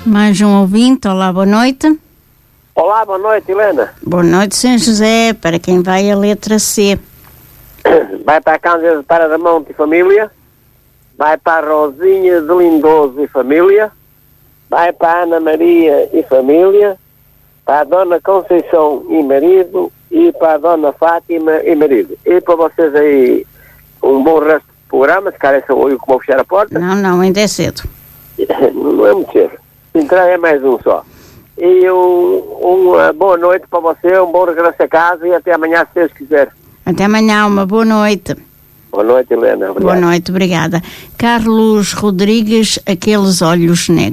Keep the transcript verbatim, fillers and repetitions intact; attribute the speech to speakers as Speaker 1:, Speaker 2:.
Speaker 1: Mais um ouvinte, olá, boa noite.
Speaker 2: Olá, boa noite, Helena.
Speaker 1: Boa noite, São José, para quem vai a letra C.
Speaker 2: Vai para a Cândida de Paradamonte e família, vai para a Rosinha de Lindoso e família, vai para a Ana Maria e família, para a Dona Conceição e marido e para a Dona Fátima e marido. E para vocês aí, um bom resto de programa, se calhar sou eu que vou fechar a porta.
Speaker 1: Não, não, ainda é cedo.
Speaker 2: Não é muito cedo. Se entrar é mais um só. E um, uma boa noite para você, um bom regresso a casa e até amanhã, se Deus quiser.
Speaker 1: Até amanhã, uma boa noite.
Speaker 2: Boa noite, Helena. Obrigado.
Speaker 1: Boa noite, obrigada. Carlos Rodrigues, Aqueles Olhos Negros.